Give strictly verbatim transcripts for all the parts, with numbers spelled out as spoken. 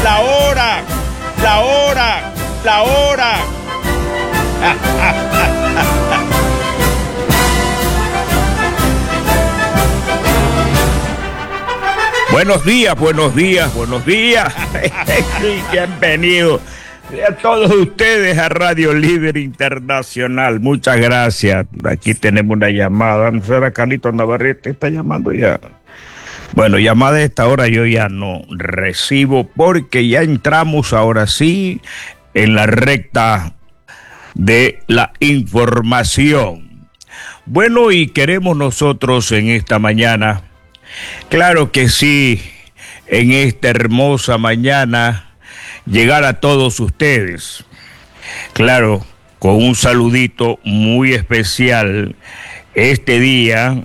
la hora, la hora, la hora. Buenos días, buenos días, buenos días. Bienvenido a todos ustedes a Radio Líder Internacional. Muchas gracias. Aquí tenemos una llamada. No sé, Carlito Navarrete está llamando ya. Bueno, llamada a esta hora yo ya no recibo porque ya entramos ahora sí en la recta de la información. Bueno, y queremos nosotros en esta mañana, claro que sí, en esta hermosa mañana, llegar a todos ustedes. Claro, con un saludito muy especial este día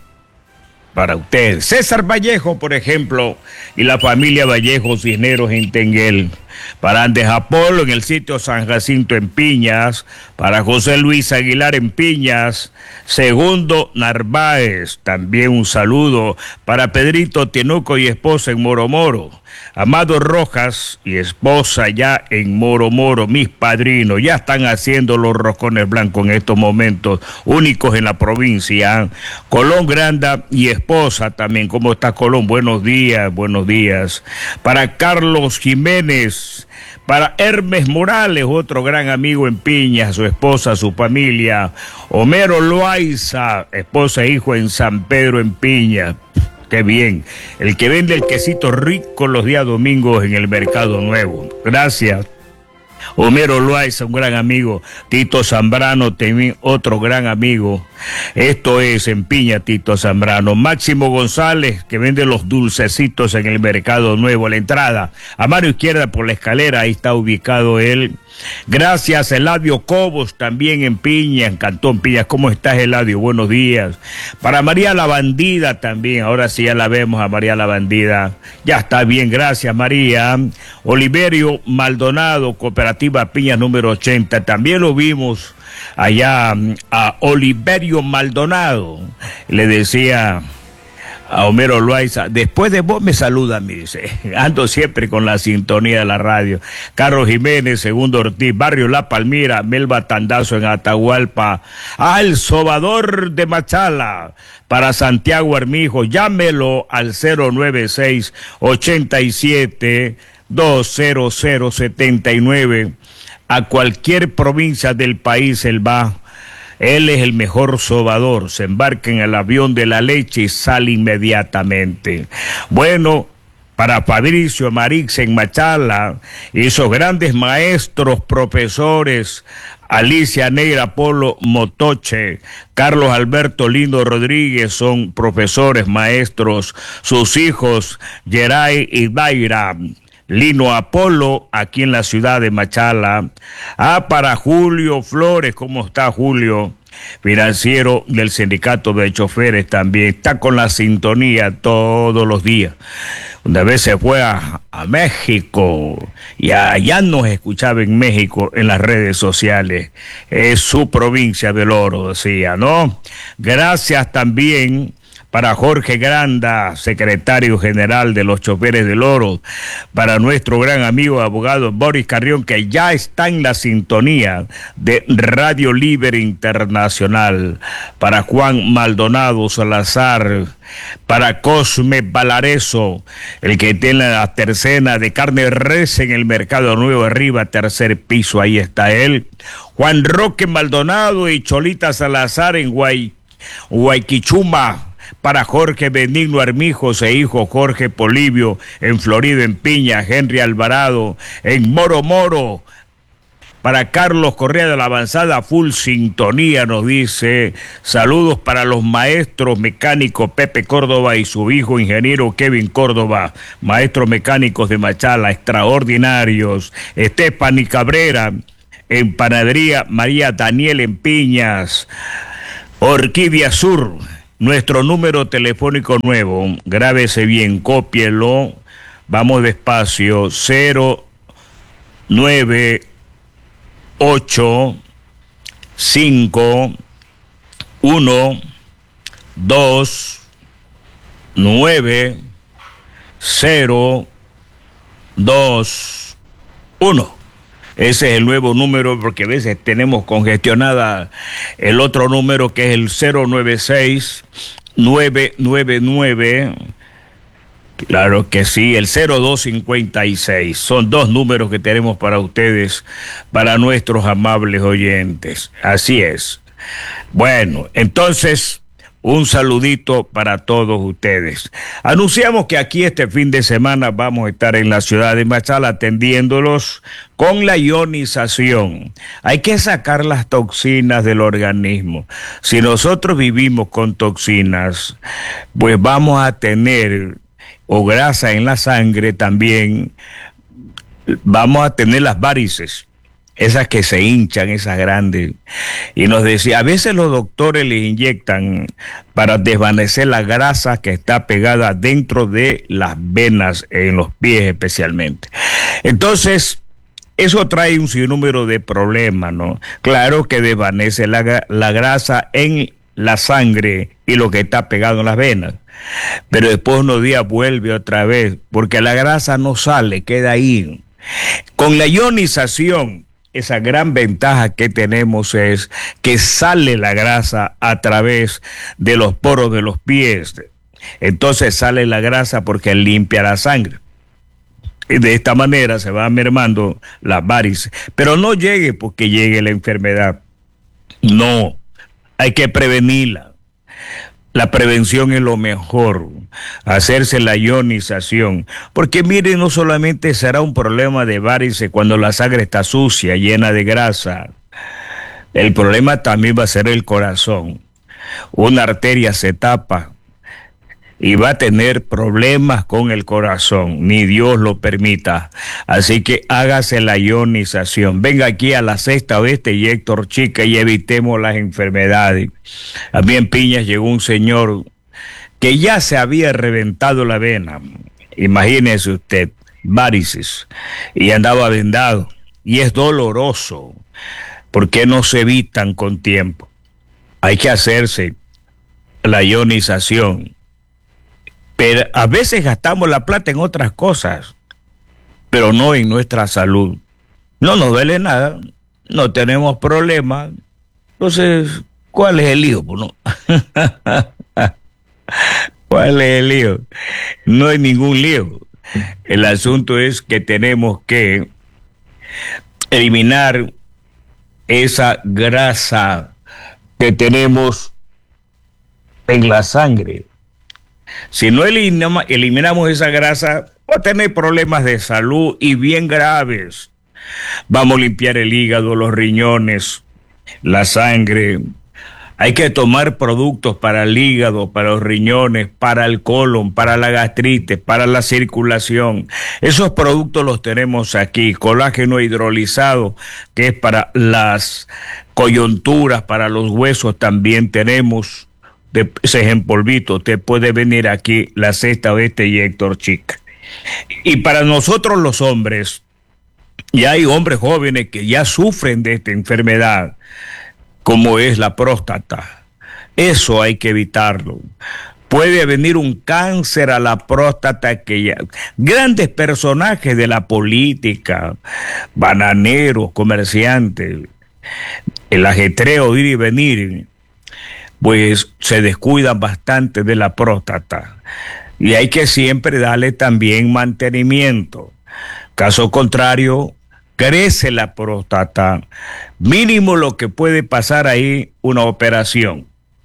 para ustedes. César Vallejo, por ejemplo, y la familia Vallejo Cisneros en Tenguel. Para Andes Apolo en el sitio San Jacinto en Piñas. Para José Luis Aguilar en Piñas. Segundo Narváez, también un saludo. Para Pedrito Tenuco y esposa en Moro Moro. Amado Rojas y esposa ya en Moro Moro, mis padrinos, ya están haciendo los roscones blancos en estos momentos, únicos en la provincia. Colón Granda y esposa también. ¿Cómo está Colón? Buenos días, buenos días. Para Carlos Jiménez, para Hermes Morales, otro gran amigo en Piñas, su esposa, su familia. Homero Loaiza, esposa e hijo en San Pedro en Piñas. Qué bien. El que vende el quesito rico los días domingos en el Mercado Nuevo. Gracias. Homero Loaiza, un gran amigo. Tito Zambrano, también otro gran amigo. Esto es en Piña, Tito Zambrano. Máximo González, que vende los dulcecitos en el Mercado Nuevo, a la entrada. A mano izquierda por la escalera, ahí está ubicado él. Gracias, Eladio Cobos, también en Piña, en Cantón Piña. ¿Cómo estás, Eladio? Buenos días. Para María la Bandida también, ahora sí ya la vemos a María la Bandida. Ya está bien, gracias, María. Oliverio Maldonado, Cooperativa Piña número ochenta, también lo vimos allá a Oliverio Maldonado. Le decía a Homero Loaiza, después de vos me saluda, me dice. Ando siempre con la sintonía de la radio. Carlos Jiménez, Segundo Ortiz, Barrio La Palmira, Melba Tandazo en Atahualpa. Al Sobador de Machala, para Santiago Armijo, llámelo al cero nueve seis, ochenta y siete, dos cero cero setenta y nueve. A cualquier provincia del país él va. Él es el mejor sobador. Se embarca en el avión de la leche y sale inmediatamente. Bueno, para Fabricio Marix en Machala, esos grandes maestros, profesores, Alicia Negra Polo Motoche, Carlos Alberto Lindo Rodríguez, son profesores, maestros, sus hijos, Geray y Daira. Lino Apolo, aquí en la ciudad de Machala. Ah, para Julio Flores, ¿cómo está Julio? Financiero del Sindicato de Choferes también. Está con la sintonía todos los días. Una vez se fue a, a México y allá nos escuchaba en México en las redes sociales. Es su provincia del oro, decía, ¿no? Gracias también para Jorge Granda, secretario general de los Choferes del Oro, para nuestro gran amigo abogado Boris Carrión, que ya está en la sintonía de Radio Libre Internacional, para Juan Maldonado Salazar, para Cosme Valareso, el que tiene la tercena de carne de res en el Mercado Nuevo, arriba, tercer piso, ahí está él. Juan Roque Maldonado y Cholita Salazar en Guay, Guayquichuma. Para Jorge Benigno Armijos e hijo Jorge Polibio en Florida en Piña, Henry Alvarado en Moro Moro. Para Carlos Correa de la Avanzada, full sintonía, nos dice. Saludos para los maestros mecánicos Pepe Córdoba y su hijo ingeniero Kevin Córdoba, maestros mecánicos de Machala, extraordinarios. Estefany Cabrera en Panadería María Daniel en Piñas. Orquídea Sur. Nuestro número telefónico nuevo, grábese bien, cópielo, vamos despacio, cero nueve ocho cinco uno dos nueve cero dos uno. Ese es el nuevo número, porque a veces tenemos congestionada el otro número, que es el cero nueve seis nueve nueve nueve. Claro que sí, el cero dos cincuenta y seis. Son dos números que tenemos para ustedes, para nuestros amables oyentes. Así es. Bueno, entonces, un saludito para todos ustedes. Anunciamos que aquí este fin de semana vamos a estar en la ciudad de Machala atendiéndolos con la ionización. Hay que sacar las toxinas del organismo. Si nosotros vivimos con toxinas, pues vamos a tener, o grasa en la sangre también, vamos a tener las varices. Esas que se hinchan, esas grandes. Y nos decía, a veces los doctores les inyectan para desvanecer la grasa que está pegada dentro de las venas, en los pies especialmente. Entonces, eso trae un sinnúmero de problemas, ¿no? Claro que desvanece la, la grasa en la sangre y lo que está pegado en las venas. Pero después unos días vuelve otra vez, porque la grasa no sale, queda ahí. Con la ionización, esa gran ventaja que tenemos es que sale la grasa a través de los poros de los pies. Entonces sale la grasa porque limpia la sangre. Y de esta manera se va mermando las varices. Pero no llegue porque llegue la enfermedad. No, hay que prevenirla. La prevención es lo mejor, hacerse la ionización, porque miren, no solamente será un problema de varices cuando la sangre está sucia, llena de grasa, el problema también va a ser el corazón. Una arteria se tapa y va a tener problemas con el corazón, ni Dios lo permita. Así que hágase la ionización. Venga aquí a la Sexta Oeste y Héctor Chica y evitemos las enfermedades. A mí en Piñas llegó un señor que ya se había reventado la vena. Imagínese usted, varices, y andaba vendado. Y es doloroso, porque no se evitan con tiempo. Hay que hacerse la ionización. Pero a veces gastamos la plata en otras cosas, pero no en nuestra salud. No nos duele nada, no tenemos problemas. Entonces, ¿cuál es el lío? Pues no. ¿Cuál es el lío? No hay ningún lío. El asunto es que tenemos que eliminar esa grasa que tenemos en la sangre. Si no eliminamos, eliminamos esa grasa, va a tener problemas de salud y bien graves. Vamos a limpiar el hígado, los riñones, la sangre. Hay que tomar productos para el hígado, para los riñones, para el colon, para la gastritis, para la circulación. Esos productos los tenemos aquí. Colágeno hidrolizado, que es para las coyunturas, para los huesos también tenemos. De ese en polvito, te puede venir aquí la Sexta Oeste y Héctor Chica. Y para nosotros los hombres, y hay hombres jóvenes que ya sufren de esta enfermedad, como es la próstata. Eso hay que evitarlo. Puede venir un cáncer a la próstata que ya... Grandes personajes de la política, bananeros, comerciantes, el ajetreo, ir y venir, pues se descuidan bastante de la próstata y hay que siempre darle también mantenimiento. Caso contrario, crece la próstata, mínimo lo que puede pasar ahí, una operación.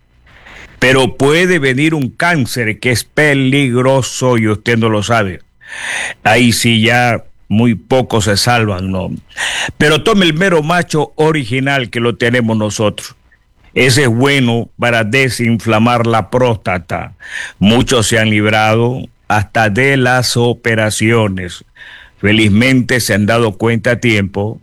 Pero puede venir un cáncer que es peligroso y usted no lo sabe. Ahí sí ya muy pocos se salvan, ¿no? Pero tome el mero macho original que lo tenemos nosotros. Ese es bueno para desinflamar la próstata. Muchos se han librado hasta de las operaciones. Felizmente se han dado cuenta a tiempo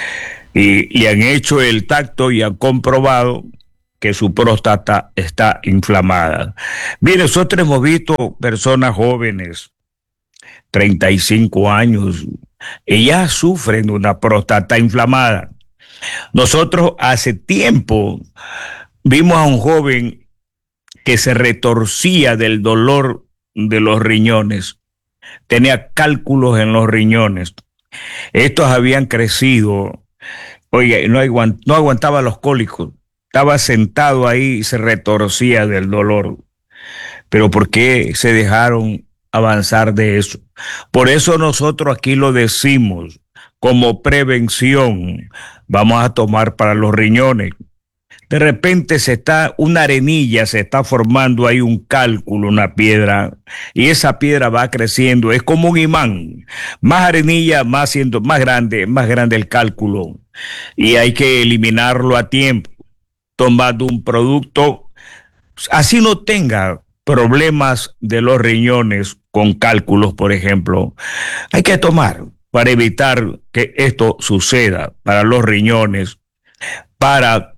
y, y han hecho el tacto y han comprobado que su próstata está inflamada. Mire, nosotros hemos visto personas jóvenes, treinta y cinco años, y ya sufren de una próstata inflamada. Nosotros hace tiempo vimos a un joven que se retorcía del dolor de los riñones, tenía cálculos en los riñones Estos habían crecido, oye, no, aguant, no aguantaba los cólicos, estaba sentado ahí y se retorcía del dolor. Pero ¿por qué se dejaron avanzar de eso? Por eso nosotros aquí lo decimos como prevención. Vamos a tomar para los riñones. De repente se está, una arenilla, se está formando ahí un cálculo, una piedra, y esa piedra va creciendo, es como un imán. Más arenilla, más siendo más grande, más grande el cálculo. Y hay que eliminarlo a tiempo, tomando un producto, así no tenga problemas de los riñones con cálculos, por ejemplo. Hay que tomar para evitar que esto suceda para los riñones, para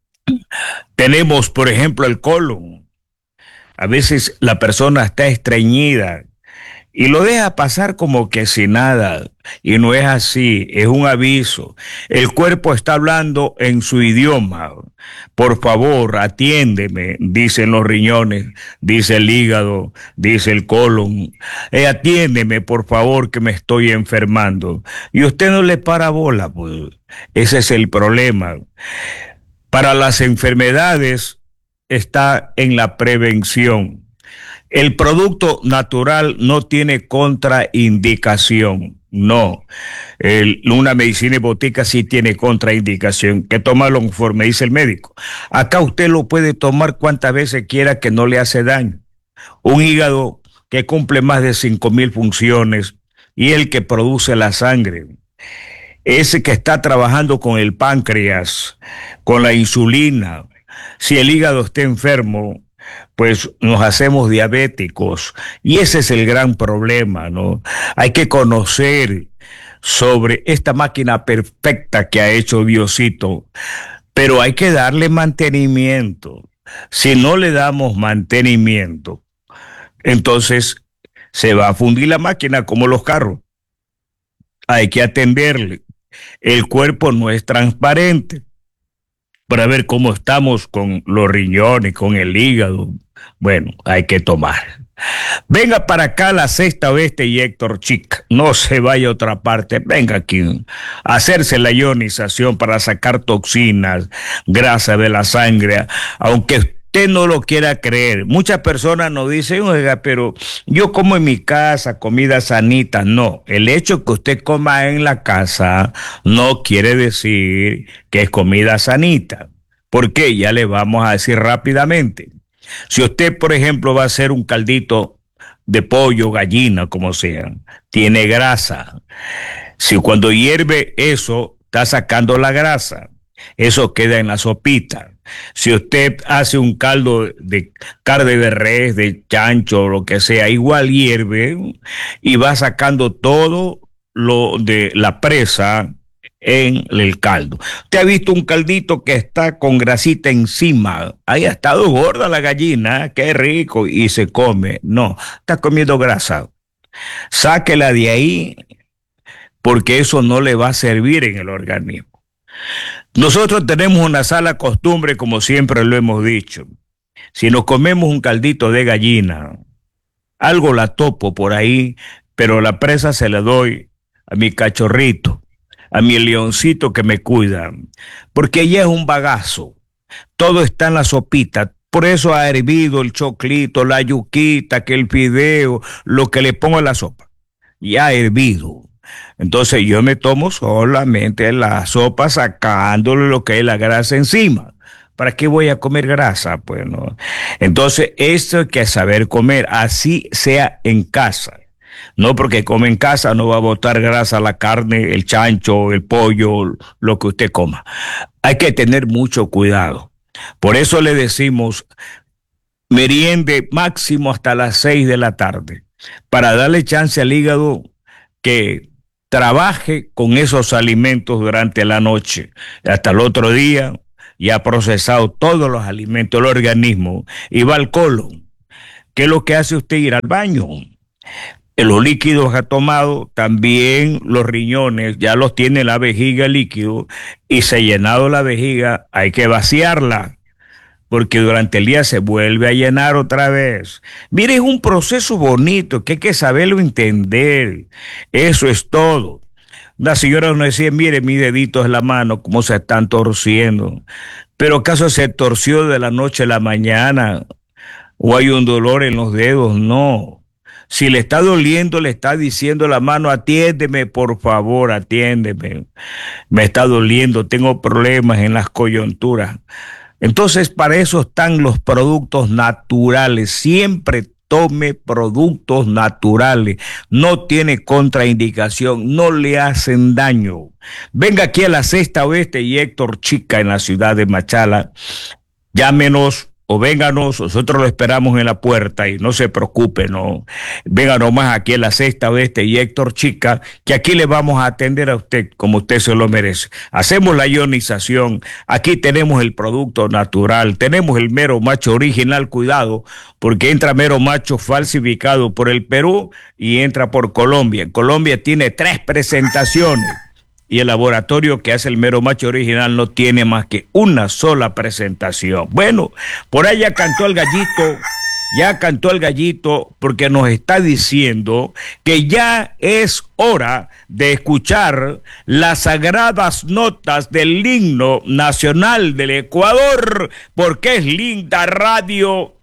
tenemos, por ejemplo, el colon. A veces la persona está estreñida y lo deja pasar como que sin nada. Y no es así, es un aviso. El cuerpo está hablando en su idioma. Por favor, atiéndeme, dicen los riñones, dice el hígado, dice el colon. Eh, atiéndeme, por favor, que me estoy enfermando. Y usted no le para bola, pues. Ese es el problema. Para las enfermedades está en la prevención. El producto natural no tiene contraindicación. No, el, una medicina de botica sí tiene contraindicación, que tomarlo conforme dice el médico. Acá usted lo puede tomar cuantas veces quiera, que no le hace daño. Un hígado que cumple más de cinco mil funciones y el que produce la sangre. Ese que está trabajando con el páncreas, con la insulina. Si el hígado está enfermo, pues nos hacemos diabéticos. Y ese es el gran problema, ¿no? Hay que conocer sobre esta máquina perfecta que ha hecho Diosito, pero hay que darle mantenimiento. Si no le damos mantenimiento, entonces se va a fundir la máquina como los carros. Hay que atenderle. El cuerpo no es transparente para ver cómo estamos con los riñones, con el hígado. Bueno, hay que tomar. Venga para acá la Sexta Oeste y Héctor Chic. No se vaya a otra parte. Venga aquí a hacerse la ionización para sacar toxinas, grasa de la sangre, aunque usted no lo quiera creer. Muchas personas nos dicen, oiga, pero yo como en mi casa comida sanita. No, el hecho que usted coma en la casa no quiere decir que es comida sanita. ¿Por qué? Ya le vamos a decir rápidamente. Si usted, por ejemplo, va a hacer un caldito de pollo, gallina, como sea, tiene grasa. Si cuando hierve eso, está sacando la grasa, eso queda en la sopita. Si usted hace un caldo de carne de res, de chancho, lo que sea, igual hierve y va sacando todo lo de la presa en el caldo. Usted ha visto un caldito que está con grasita encima. Ahí ha estado gorda la gallina, qué rico, y se come. No, está comiendo grasa. Sáquela de ahí, porque eso no le va a servir en el organismo. Nosotros tenemos una sala costumbre, como siempre lo hemos dicho. Si nos comemos un caldito de gallina, algo la topo por ahí, pero la presa se la doy a mi cachorrito, a mi leoncito que me cuida, porque ella es un bagazo. Todo está en la sopita. Por eso ha hervido el choclito, la yuquita, que el fideo, lo que le pongo en la sopa. Ya ha hervido. Entonces yo me tomo solamente la sopa sacándole lo que es la grasa encima. ¿Para qué voy a comer grasa? Pues no. Entonces esto hay que saber comer, así sea en casa. No porque come en casa no va a botar grasa la carne, el chancho, el pollo, lo que usted coma. Hay que tener mucho cuidado. Por eso le decimos meriende máximo hasta las seis de la tarde, para darle chance al hígado que trabaje con esos alimentos durante la noche. Hasta el otro día ya ha procesado todos los alimentos del organismo y va al colon. ¿Qué es lo que hace usted? Ir al baño. Los líquidos ha tomado, también los riñones, ya los tiene la vejiga líquido, y se ha llenado la vejiga, hay que vaciarla, porque durante el día se vuelve a llenar otra vez. Mire, es un proceso bonito que hay que saberlo entender. Eso es todo. Una señora nos decía, mire, mis deditos en la mano, cómo se están torciendo. Pero ¿acaso se torció de la noche a la mañana? ¿O hay un dolor en los dedos? No. Si le está doliendo, le está diciendo la mano, atiéndeme, por favor, atiéndeme. Me está doliendo, tengo problemas en las coyunturas. Entonces, para eso están los productos naturales. Siempre tome productos naturales. No tiene contraindicación, no le hacen daño. Venga aquí a la Sexta Oeste y Héctor Chica en la ciudad de Machala. Llámenos o vénganos, nosotros lo esperamos en la puerta y no se preocupe, no. Venga nomás aquí en la Sexta Oeste y Héctor Chica, que aquí le vamos a atender a usted como usted se lo merece. Hacemos la ionización, aquí tenemos el producto natural, tenemos el mero macho original, cuidado, porque entra mero macho falsificado por el Perú y entra por Colombia. En Colombia tiene tres presentaciones. Y el laboratorio que hace el mero macho original no tiene más que una sola presentación. Bueno, por ahí ya cantó el gallito, ya cantó el gallito porque nos está diciendo que ya es hora de escuchar las sagradas notas del himno nacional del Ecuador, porque es linda radio